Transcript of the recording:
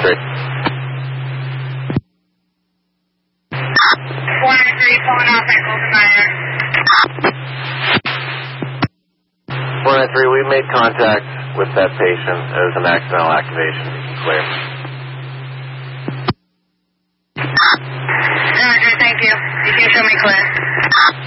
403. 403, pulling off at Golden Miner. 403, we made contact with that patient. It was an accidental activation. Clear. Roger, thank you. You can show me clear.